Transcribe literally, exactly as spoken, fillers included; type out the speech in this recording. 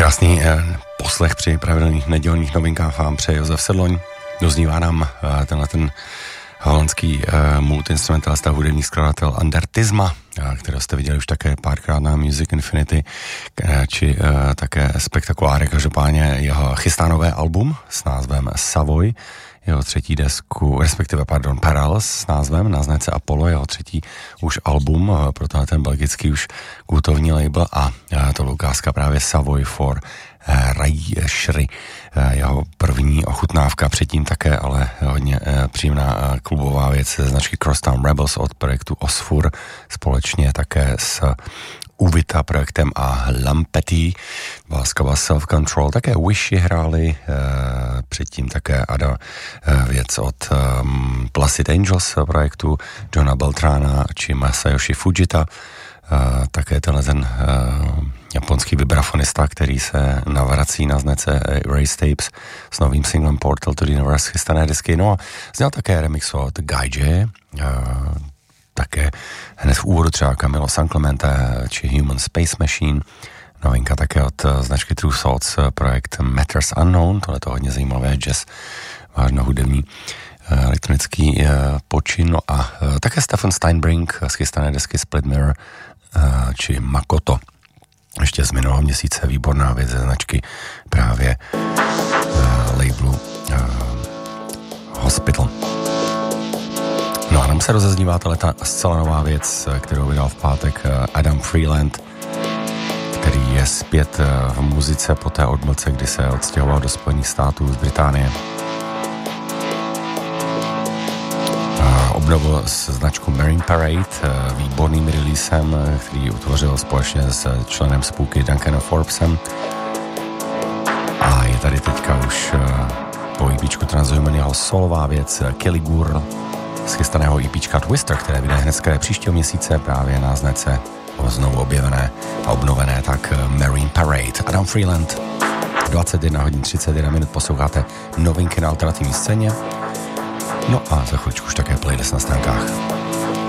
Krásný eh, poslech při pravidelných nedělních novinkách vám přeje Josef Sedloň. Doznívá nám eh, tenhle ten holandský eh, multiinstrumentalista, hudební skladatel Andertisma, eh, kterého jste viděli už také párkrát na Music Infinity, eh, či eh, také spektakulárně. Každopádně jeho chystá nové album s názvem Savoy, jeho třetí desku, respektive, pardon, Parallels s názvem Na značce Apollo, jeho třetí už album, protože ten belgický už kultovní label a to ukázka právě Savoy for Rajšry, jeho první ochutnávka, předtím také ale hodně příjemná klubová věc ze značky Crosstown Rebels od projektu Osfur, společně také s Uvita projektem a Lampetti, Váskava Self Control, také Wishy hráli, e, předtím také Ada e, věc od e, Placid Angels projektu Johna Beltrana či Masayoshi Fujita, e, také tenhle ten e, japonský vibrafonista, který se navrací na značce Erase Tapes s novým singlem Portal to the Universe chystané desky, no a zněl také remix od Gaijé, e, také hned v úvodu třeba Camilo San Clemente či Human Space Machine, novinka také od značky True Thoughts, projekt Matters Unknown, tohle to hodně zajímavé, jazz, vážno hudební, elektronický počin, no a také Stefan Steinbrink z chystané desky Split Mirror či Makoto. Ještě z minulého měsíce výborná věc ze značky právě labelu Hospital. No a nám se rozeznívá ta zcela nová věc, kterou vydal v pátek Adam Freeland, který je zpět v muzice po té odmlce, kdy se odstěhoval do Spojených států z Británie. A obnovil značku Marine Parade výborným releasem, který utvořil společně s členem Spooky Duncanem Forbesem. A je tady teďka už po EPčku Transhuman jeho solová věc Kelly Girl z chystaného EPčka Twister, které vyjde hned z kraje příštího měsíce právě na značce znovu objevené a obnovené, tak Marine Parade. Adam Freeland, dvacet jedna hodin třicet jedna minut, posloucháte novinky na alternativní scéně. No a za chvíličku už také playlist na stránkách.